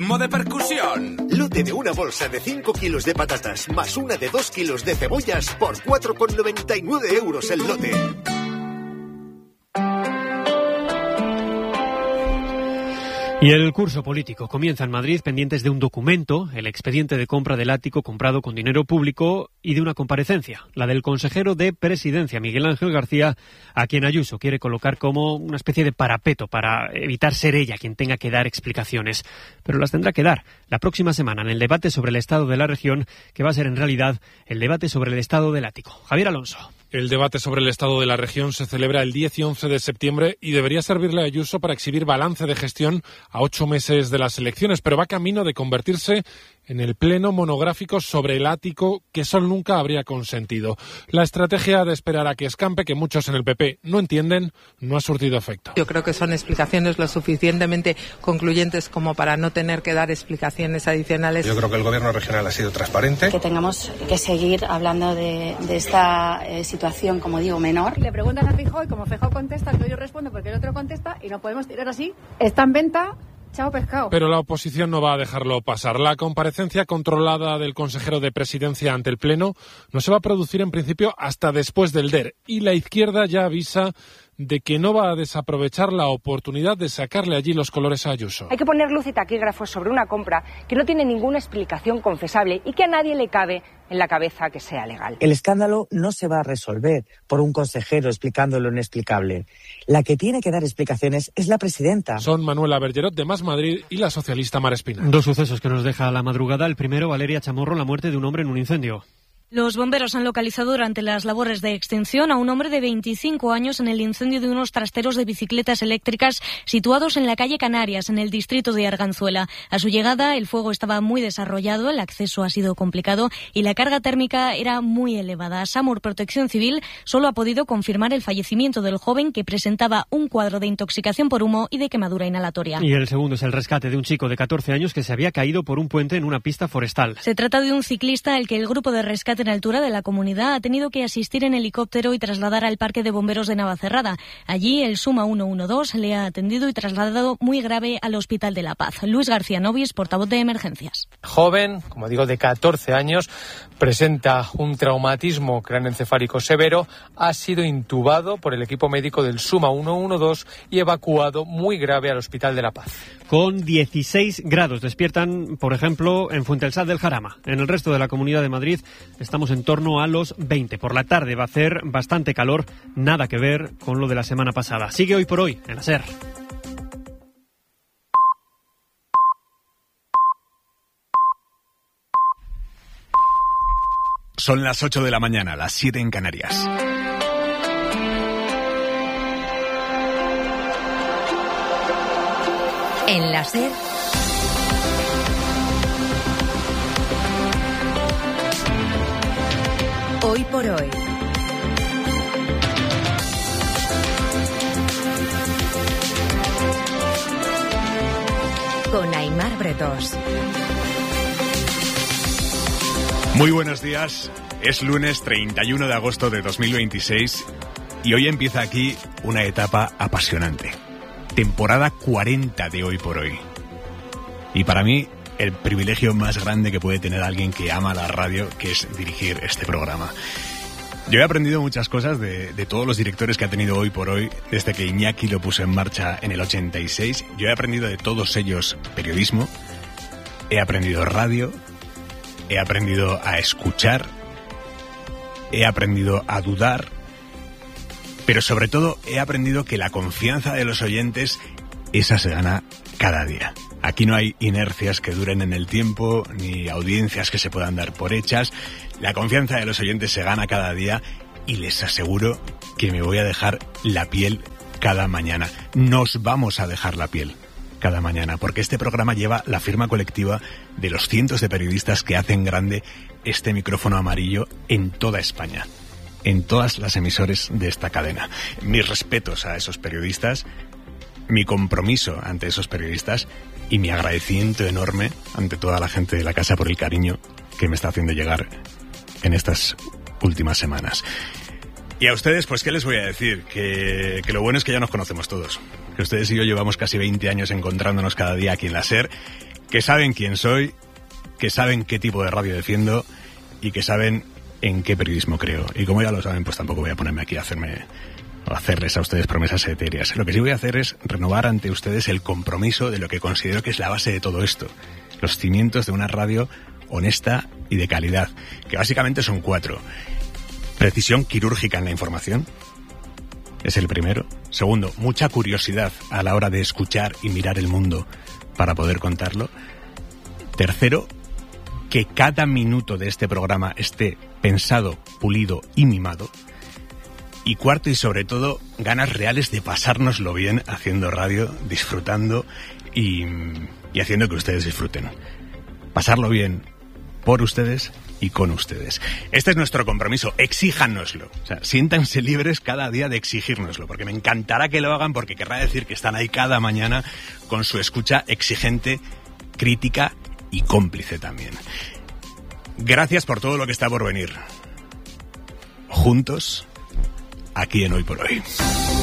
de percusión. Lote de una bolsa de 5 kilos de patatas más una de 2 kilos de cebollas por 4,99 euros el lote. Y el curso político comienza en Madrid pendientes de un documento, el expediente de compra del ático comprado con dinero público, y de una comparecencia, la del consejero de Presidencia, Miguel Ángel García, a quien Ayuso quiere colocar como una especie de parapeto para evitar ser ella quien tenga que dar explicaciones. Pero las tendrá que dar la próxima semana en el debate sobre el estado de la región, que va a ser en realidad el debate sobre el estado del ático. Javier Alonso. El debate sobre el estado de la región se celebra el 10 y 11 de septiembre y debería servirle a Ayuso para exhibir balance de gestión a 8 meses de las elecciones, pero va camino de convertirse en el pleno monográfico sobre el ático que Sol nunca habría consentido. La estrategia de esperar a que escampe, que muchos en el PP no entienden, no ha surtido efecto. Yo creo que son explicaciones lo suficientemente concluyentes como para no tener que dar explicaciones adicionales. Yo creo que el gobierno regional ha sido transparente. Que tengamos que seguir hablando de esta situación, como digo, menor. Le preguntan a Feijóo y como Feijóo contesta, yo respondo porque el otro contesta y no podemos tirar así. Está en venta. Chao pescado. Pero la oposición no va a dejarlo pasar. La comparecencia controlada del consejero de Presidencia ante el Pleno no se va a producir en principio hasta después del DER. Y la izquierda ya avisa de que no va a desaprovechar la oportunidad de sacarle allí los colores a Ayuso. Hay que poner luz y taquígrafos sobre una compra que no tiene ninguna explicación confesable y que a nadie le cabe en la cabeza que sea legal. El escándalo no se va a resolver por un consejero explicando lo inexplicable. La que tiene que dar explicaciones es la presidenta. Son Manuela Bergerot de Más Madrid y la socialista Mar Espina. Dos sucesos que nos deja la madrugada. El primero, Valeria Chamorro, la muerte de un hombre en un incendio. Los bomberos han localizado durante las labores de extinción a un hombre de 25 años en el incendio de unos trasteros de bicicletas eléctricas situados en la calle Canarias, en el distrito de Arganzuela. A su llegada, el fuego estaba muy desarrollado, el acceso ha sido complicado y la carga térmica era muy elevada. SAMUR Protección Civil solo ha podido confirmar el fallecimiento del joven, que presentaba un cuadro de intoxicación por humo y de quemadura inhalatoria. Y el segundo es el rescate de un chico de 14 años que se había caído por un puente en una pista forestal. Se trata de un ciclista al que el grupo de rescate en altura de la comunidad ha tenido que asistir en helicóptero y trasladar al Parque de Bomberos de Navacerrada. Allí el Suma 112 le ha atendido y trasladado muy grave al Hospital de la Paz. Luis García Novis, portavoz de Emergencias. Joven, como digo, de 14 años, presenta un traumatismo craneoencefálico severo, ha sido intubado por el equipo médico del Suma 112 y evacuado muy grave al Hospital de la Paz. Con 16 grados despiertan, por ejemplo, en Fuentesal del Jarama. En el resto de la Comunidad de Madrid estamos en torno a los 20. Por la tarde va a hacer bastante calor, nada que ver con lo de la semana pasada. Sigue Hoy por Hoy en la SER. Son las 8 de la mañana, las 7 en Canarias. En la SER, Hoy por Hoy. Con Aimar Bretos. Muy buenos días. Es lunes 31 de agosto de 2026 y hoy empieza aquí una etapa apasionante. Temporada 40 de Hoy por Hoy. Y para mí, el privilegio más grande que puede tener alguien que ama la radio, que es dirigir este programa. Yo he aprendido muchas cosas de todos los directores que ha tenido Hoy por Hoy, desde que Iñaki lo puso en marcha en el 86. Yo he aprendido de todos ellos periodismo, he aprendido radio, he aprendido a escuchar, he aprendido a dudar, pero sobre todo he aprendido que la confianza de los oyentes, esa se gana cada día. Aquí no hay inercias que duren en el tiempo, ni audiencias que se puedan dar por hechas. La confianza de los oyentes se gana cada día y les aseguro que me voy a dejar la piel cada mañana. Nos vamos a dejar la piel cada mañana, porque este programa lleva la firma colectiva de los cientos de periodistas que hacen grande este micrófono amarillo en toda España, en todas las emisoras de esta cadena. Mis respetos a esos periodistas, mi compromiso ante esos periodistas y mi agradecimiento enorme ante toda la gente de la casa por el cariño que me está haciendo llegar en estas últimas semanas. Y a ustedes, pues, ¿qué les voy a decir? Que lo bueno es que ya nos conocemos todos. Que ustedes y yo llevamos casi 20 años encontrándonos cada día aquí en la SER. que saben quién soy, que saben qué tipo de radio defiendo y que saben en qué periodismo creo. Y como ya lo saben, pues tampoco voy a ponerme aquí a hacerles a ustedes promesas etéreas. Lo que sí voy a hacer es renovar ante ustedes el compromiso de lo que considero que es la base de todo esto. Los cimientos de una radio honesta y de calidad, que básicamente son 4. Precisión quirúrgica en la información, es el primero. Segundo, mucha curiosidad a la hora de escuchar y mirar el mundo para poder contarlo. Tercero, que cada minuto de este programa esté pensado, pulido y mimado. Y cuarto, y sobre todo, ganas reales de pasárnoslo bien haciendo radio, disfrutando y haciendo que ustedes disfruten. Pasarlo bien por ustedes y con ustedes. Este es nuestro compromiso, exíjanoslo. O sea, siéntanse libres cada día de exigírnoslo, porque me encantará que lo hagan, porque querrá decir que están ahí cada mañana con su escucha exigente, crítica y cómplice también. Gracias por todo lo que está por venir. Juntos, aquí en Hoy por Hoy.